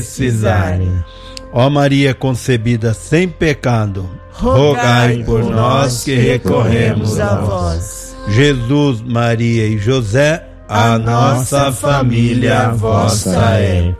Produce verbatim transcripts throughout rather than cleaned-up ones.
precisarem. Ó Maria concebida sem pecado, rogai por nós que recorremos a vós. Jesus, Maria e José, a nossa família vossa é.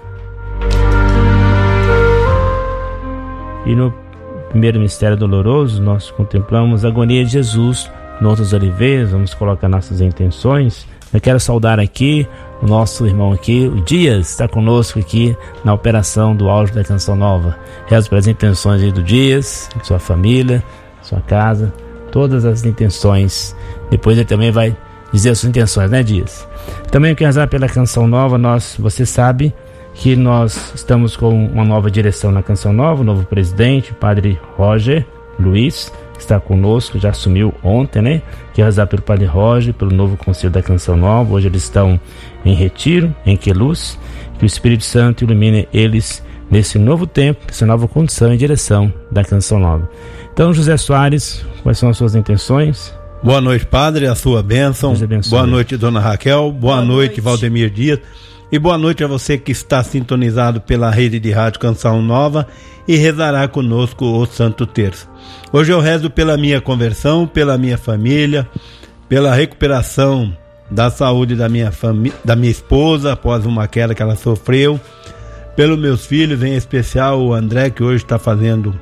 E no primeiro mistério doloroso, nós contemplamos a agonia de Jesus no Horto das Oliveiras. Vamos colocar nossas intenções. Eu quero saudar aqui o nosso irmão aqui, o Dias, está conosco aqui na operação do áudio da Canção Nova. Rezo pelas intenções aí do Dias, sua família, sua casa, todas as intenções. Depois ele também vai dizer as suas intenções, né, Dias? Também eu quero rezar pela Canção Nova. Nós, você sabe que nós estamos com uma nova direção na Canção Nova, o novo presidente, o Padre Roger Luiz, está conosco, já assumiu ontem, né? Quero rezar pelo Padre Roger, pelo novo Conselho da Canção Nova. Hoje eles estão em retiro, em Queluz. Que o Espírito Santo ilumine eles nesse novo tempo, nessa nova condição e direção da Canção Nova. Então, José Soares, quais são as suas intenções? Boa noite, Padre, a sua bênção. Boa noite, Dona Raquel. Boa, boa noite, noite, Valdemir Dias. E boa noite a você que está sintonizado pela rede de rádio Canção Nova e rezará conosco o Santo Terço. Hoje eu rezo pela minha conversão, pela minha família, pela recuperação da saúde da minha, fami- da minha esposa após uma queda que ela sofreu, pelos meus filhos, em especial o André, que hoje está fazendo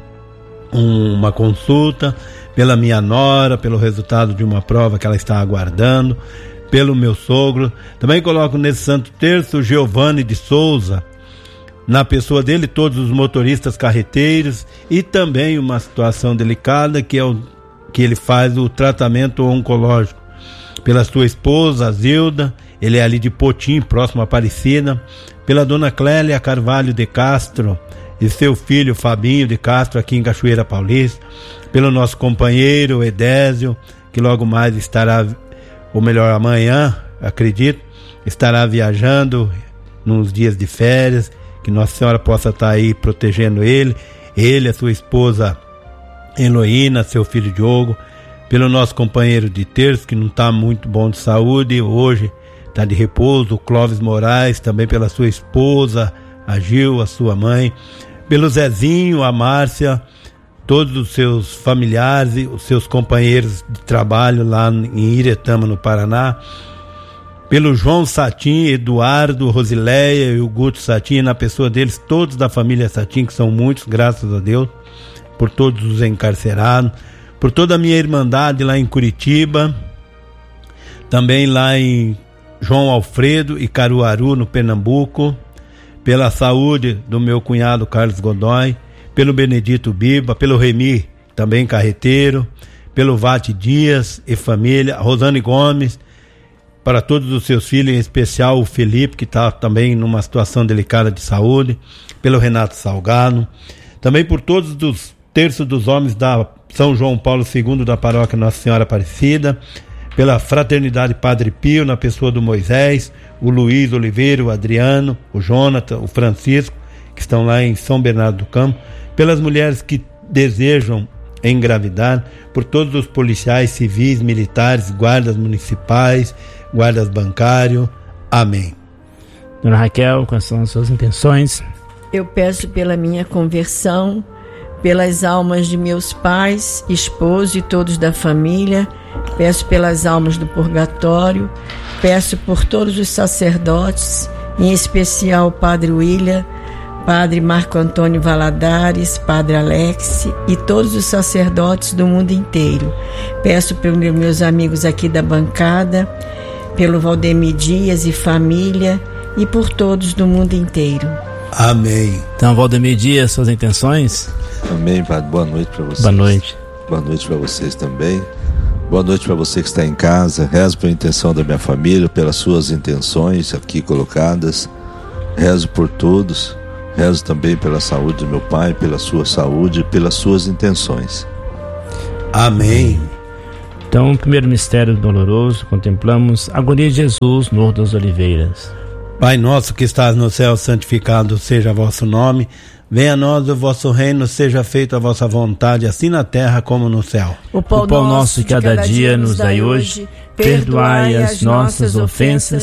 um, uma consulta, pela minha nora, pelo resultado de uma prova que ela está aguardando, pelo meu sogro. Também coloco nesse Santo Terço o Giovanni de Souza, na pessoa dele, todos os motoristas carreteiros, e também uma situação delicada que é o que ele faz o tratamento oncológico pela sua esposa Zilda, ele é ali de Potim, próximo a Aparecida, pela dona Clélia Carvalho de Castro e seu filho Fabinho de Castro aqui em Cachoeira Paulista, pelo nosso companheiro Edésio, que logo mais estará, ou melhor, amanhã, acredito, estará viajando nos dias de férias. Que Nossa Senhora possa estar aí protegendo ele, ele, a sua esposa Heloína, seu filho Diogo, pelo nosso companheiro de terço, que não está muito bom de saúde, hoje está de repouso, o Clóvis Moraes, também pela sua esposa, a Gil, a sua mãe, pelo Zezinho, a Márcia, todos os seus familiares e os seus companheiros de trabalho lá em Iretama, no Paraná, pelo João Satim, Eduardo, Rosileia e o Guto Satim, na pessoa deles, todos da família Satim, que são muitos, graças a Deus, por todos os encarcerados, por toda a minha irmandade lá em Curitiba, também lá em João Alfredo e Caruaru, no Pernambuco, pela saúde do meu cunhado Carlos Godoy, pelo Benedito Biba, pelo Remi, também carreteiro, pelo Vate Dias e família, Rosane Gomes, para todos os seus filhos, em especial o Felipe, que está também numa situação delicada de saúde, pelo Renato Salgado, também por todos os terços dos homens da São João Paulo segundo da paróquia Nossa Senhora Aparecida, pela Fraternidade Padre Pio, na pessoa do Moisés, o Luiz Oliveira, o Adriano, o Jonathan, o Francisco, que estão lá em São Bernardo do Campo, pelas mulheres que desejam engravidar, por todos os policiais civis, militares, guardas municipais, guardas bancários. Amém. Dona Raquel, quais são as suas intenções? Eu peço pela minha conversão, pelas almas de meus pais, esposo e todos da família, peço pelas almas do purgatório, peço por todos os sacerdotes, em especial o Padre William, Padre Marco Antônio Valadares, Padre Alex e todos os sacerdotes do mundo inteiro. Peço pelos meus amigos aqui da bancada, pelo Valdemir Dias e família e por todos do mundo inteiro. Amém. Então, Valdemir Dias, suas intenções? Amém, Padre. Boa noite para vocês. Boa noite. Boa noite para vocês também. Boa noite para você que está em casa. Rezo pela intenção da minha família, pelas suas intenções aqui colocadas. Rezo por todos. Rezo também pela saúde do meu pai, pela sua saúde, pelas suas intenções. Amém. Então, o primeiro mistério doloroso, contemplamos a agonia de Jesus no Horto das Oliveiras. Pai nosso que estás no céu, santificado seja vosso nome. Venha a nós o vosso reino, seja feita a vossa vontade, assim na terra como no céu. O pão, o pão nosso de cada dia nos dai hoje, perdoai as nossas ofensas,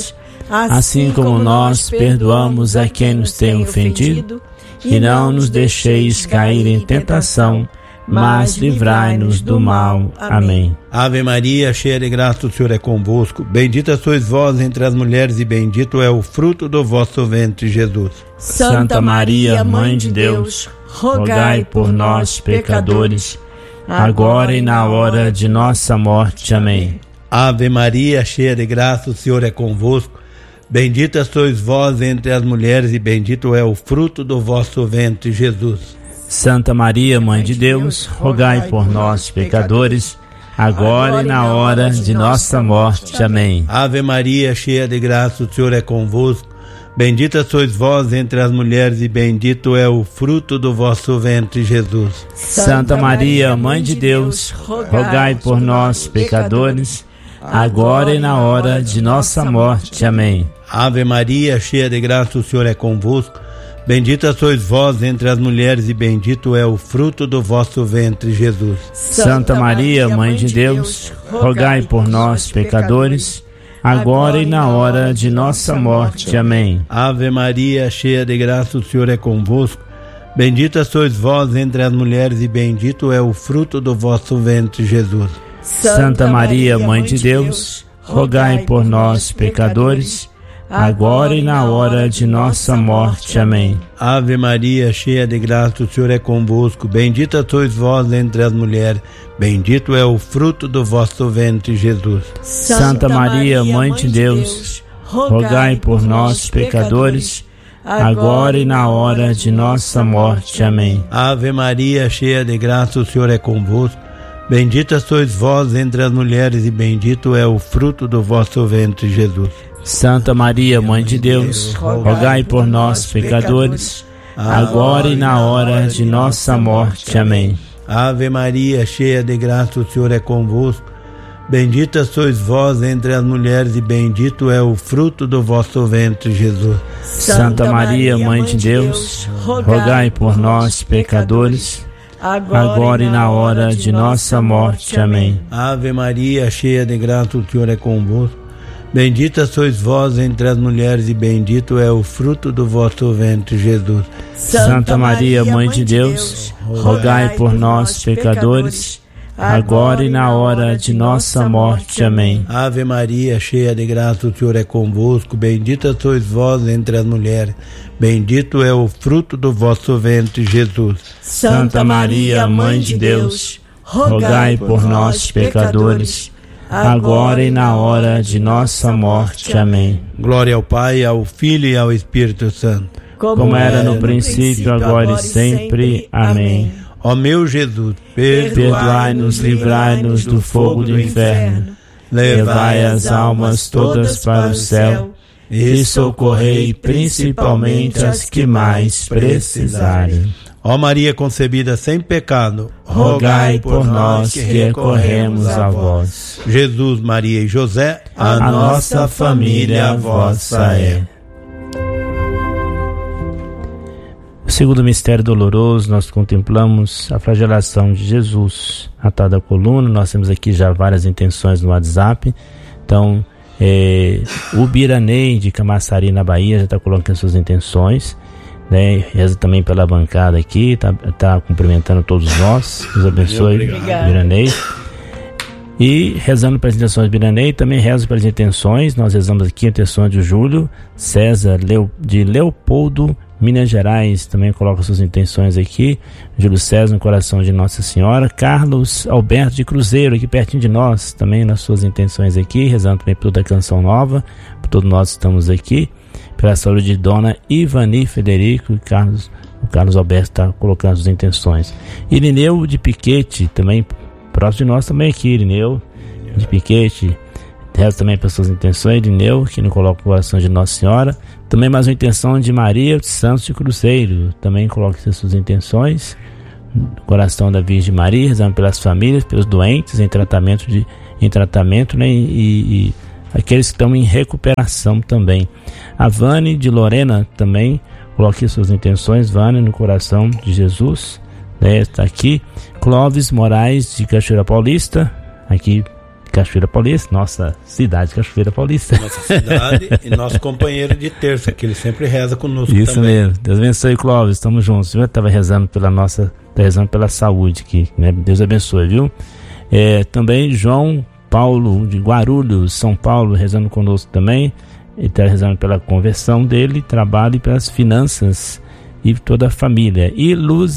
assim como nós perdoamos a quem nos tem ofendido, e não nos deixeis cair em tentação, mas livrai-nos do mal. Amém. Ave Maria, cheia de graça, o Senhor é convosco. Bendita sois vós entre as mulheres e bendito é o fruto do vosso ventre, Jesus. Santa Maria, Mãe de Deus, rogai por nós, pecadores, agora e na hora de nossa morte. Amém. Ave Maria, cheia de graça, o Senhor é convosco. Bendita sois vós entre as mulheres e bendito é o fruto do vosso ventre, Jesus. Santa Maria, Mãe de Deus, rogai por nós, pecadores, agora e na hora de nossa morte. Amém. Ave Maria, cheia de graça, o Senhor é convosco. Bendita sois vós entre as mulheres e bendito é o fruto do vosso ventre, Jesus. Santa Maria, Mãe de Deus, rogai por nós, pecadores, agora e na hora de nossa morte. Amém. Ave Maria, cheia de graça, o Senhor é convosco. Bendita sois vós entre as mulheres e bendito é o fruto do vosso ventre, Jesus. Santa Maria, Mãe de Deus, rogai por nós, pecadores, agora e na hora de nossa morte. Amém. Ave Maria, cheia de graça, o Senhor é convosco. Bendita sois vós entre as mulheres e bendito é o fruto do vosso ventre, Jesus. Santa Maria, Mãe de Deus, rogai por nós, pecadores, agora e na hora de nossa morte. Amém. Ave Maria, cheia de graça, o Senhor é convosco. Bendita sois vós entre as mulheres, bendito é o fruto do vosso ventre, Jesus. Santa Maria, Mãe de Deus, rogai por nós, pecadores, agora e na hora de nossa morte. Amém. Ave Maria, cheia de graça, o Senhor é convosco. Bendita sois vós entre as mulheres e bendito é o fruto do vosso ventre, Jesus. Santa Maria, Mãe de Deus, rogai por nós, pecadores, agora e na hora de nossa morte. Amém. Ave Maria, cheia de graça, o Senhor é convosco. Bendita sois vós entre as mulheres e bendito é o fruto do vosso ventre, Jesus. Santa Maria, Mãe de Deus, rogai por nós, pecadores, agora e na hora de nossa morte. Amém. Ave Maria, cheia de graça, o Senhor é convosco. Bendita sois vós entre as mulheres e bendito é o fruto do vosso ventre, Jesus. Santa Maria, Mãe de Deus, rogai por nós, pecadores, agora e na hora de nossa morte. Amém. Ave Maria, cheia de graça, o Senhor é convosco. Bendita sois vós entre as mulheres, bendito é o fruto do vosso ventre, Jesus. Santa Maria, Mãe de Deus, rogai por nós, pecadores, agora e na hora de nossa morte. Amém. Glória ao Pai, ao Filho e ao Espírito Santo, como, como era no princípio, agora e sempre. Amém. Ó meu Jesus, perdoai-nos, livrai-nos do fogo do inferno, levai as almas todas para o céu e socorrei principalmente as que mais precisarem. Ó Maria concebida sem pecado, rogai por nós que recorremos a vós. Jesus, Maria e José, a, a nossa família vossa é. No segundo mistério doloroso, nós contemplamos a flagelação de Jesus atado à coluna. Nós temos aqui já várias intenções no WhatsApp. Então, é, o Biranei de Camaçari, na Bahia, já está colocando suas intenções. Né? Reza também pela bancada aqui, está tá cumprimentando todos nós. Deus abençoe, Biranei. E rezando pelas intenções de Biranei, também rezo pelas intenções. Nós rezamos aqui a intenção de Júlio César Leo, de Leopoldo, Minas Gerais, também coloca suas intenções aqui. Júlio César no coração de Nossa Senhora. Carlos Alberto de Cruzeiro, aqui pertinho de nós, também nas suas intenções aqui, rezando também por toda a Canção Nova, por todos nós estamos aqui. Pela saúde de Dona Ivani Federico e Carlos, o Carlos Alberto está colocando suas intenções. Irineu de Piquete, também próximo de nós também aqui, Irineu de Piquete. Reza também para suas intenções, Irineu, que não coloca o coração de Nossa Senhora. Também mais uma intenção de Maria de Santos de Cruzeiro, também coloque suas intenções. Coração da Virgem Maria, rezando pelas famílias, pelos doentes em tratamento, de, em tratamento né, e, e aqueles que estão em recuperação também. A Vane de Lorena também, coloque suas intenções, Vane, no coração de Jesus, né, está aqui. Clóvis Moraes de Cachoeira Paulista, aqui Cachoeira Paulista, nossa cidade Cachoeira Paulista. Nossa cidade e nosso companheiro de terça, que ele sempre reza conosco. Isso também. mesmo. Deus abençoe, Clóvis, estamos juntos. Eu estava rezando pela nossa, tá rezando pela saúde aqui, né? Deus abençoe, viu? É, também João Paulo de Guarulhos, São Paulo, rezando conosco também. Ele está rezando pela conversão dele, trabalho e pelas finanças e toda a família. E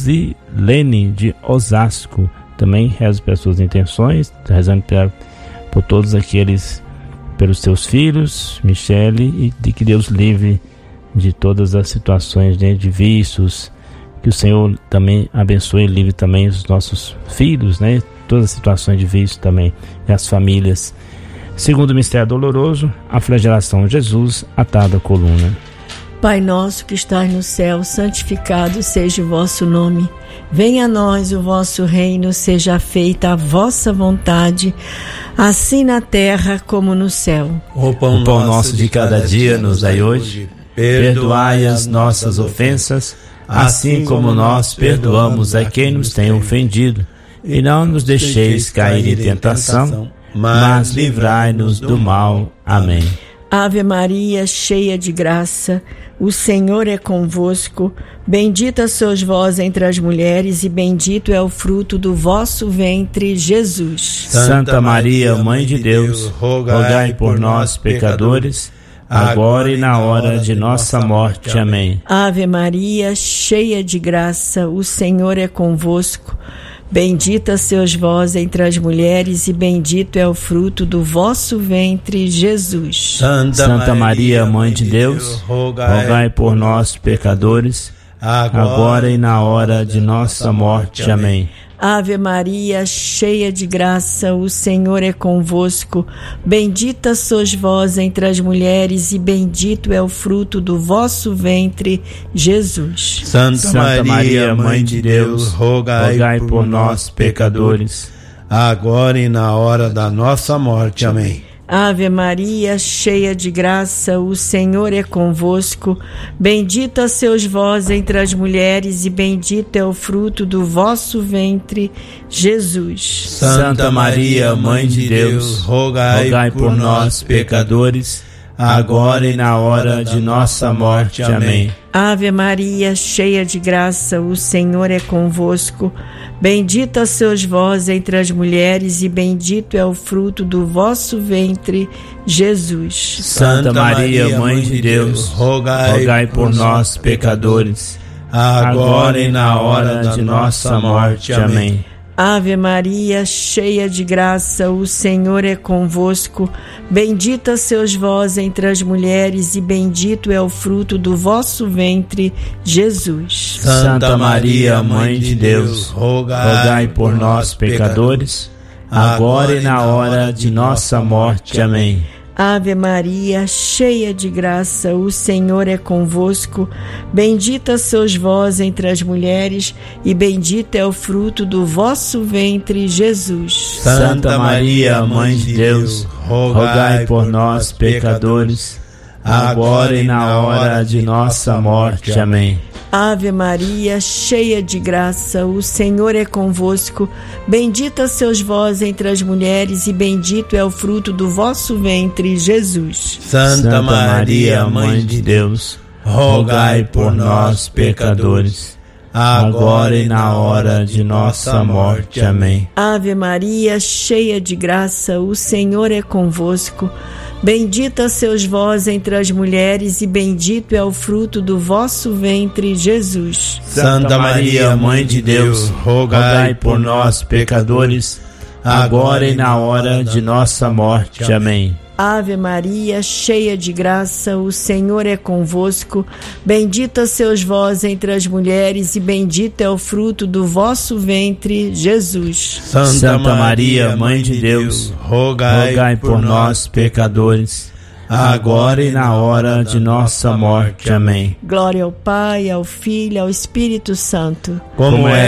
Luzilene de Osasco também reza pelas suas intenções, está rezando pela, por todos aqueles, pelos seus filhos, Michele, e de que Deus livre de todas as situações, né, de vícios, que o Senhor também abençoe e livre também os nossos filhos, né, todas as situações de vício também, e as famílias. Segundo o mistério doloroso, a flagelação de Jesus atado à coluna. Pai nosso que estás no céu, santificado seja o vosso nome. Venha a nós o vosso reino, seja feita a vossa vontade, assim na terra como no céu. O pão, o pão nosso de cada dia nos dai hoje. Perdoai as nossas ofensas, assim como nós perdoamos a quem nos tem ofendido. E não nos deixeis cair em tentação, mas livrai-nos do mal. Amém. Ave Maria, cheia de graça, o Senhor é convosco. Bendita sois vós entre as mulheres e bendito é o fruto do vosso ventre, Jesus. Santa Maria, Mãe de Deus, rogai por nós, pecadores, agora e na hora de nossa morte. Amém. Ave Maria, cheia de graça, o Senhor é convosco. Bendita sois vós entre as mulheres e bendito é o fruto do vosso ventre, Jesus. Santa, Santa Maria, Mãe de Deus, rogai, rogai por nós, pecadores, agora, agora e na hora de nossa morte. Amém. Ave Maria, cheia de graça, o Senhor é convosco. Bendita sois vós entre as mulheres e bendito é o fruto do vosso ventre, Jesus. Santa, Santa Maria, Mãe de Deus, rogai, rogai por nós, pecadores, agora e na hora da nossa morte. Amém. Ave Maria, cheia de graça, o Senhor é convosco. Bendita sois vós entre as mulheres e bendito é o fruto do vosso ventre, Jesus. Santa Maria, Mãe de Deus, rogai, rogai por nós, pecadores, agora e na hora de nossa morte. Amém. Ave Maria, cheia de graça, o Senhor é convosco. Bendita sois vós entre as mulheres e bendito é o fruto do vosso ventre, Jesus. Santa Maria, Mãe de Deus, rogai, rogai por nós, pecadores, agora e na hora de nossa morte. Amém. Ave Maria, cheia de graça, o Senhor é convosco. Bendita sois vós entre as mulheres e bendito é o fruto do vosso ventre, Jesus. Santa Maria, Mãe de Deus, rogai, rogai por nós, pecadores, agora e na hora de nossa morte. Amém. Ave Maria, cheia de graça, o Senhor é convosco. Bendita sois vós entre as mulheres e bendito é o fruto do vosso ventre, Jesus. Santa Maria, Mãe de Deus, rogai por nós, pecadores, agora e na hora de nossa morte. Amém. Ave Maria, cheia de graça, o Senhor é convosco. Bendita sois vós entre as mulheres e bendito é o fruto do vosso ventre, Jesus. Santa Maria, Mãe de Deus, rogai por nós, pecadores, agora e na hora de nossa morte. Amém. Ave Maria, cheia de graça, o Senhor é convosco. Bendita sois vós entre as mulheres e bendito é o fruto do vosso ventre, Jesus. Santa Maria, Mãe de Deus, rogai por nós, pecadores, agora e na hora de nossa morte. Amém. Ave Maria, cheia de graça, o Senhor é convosco. Bendita sois vós entre as mulheres e bendito é o fruto do vosso ventre, Jesus. Santa Maria, Mãe de Deus, rogai, rogai por nós, pecadores, agora e na hora de nossa morte. Amém. Glória ao Pai, ao Filho e ao Espírito Santo, como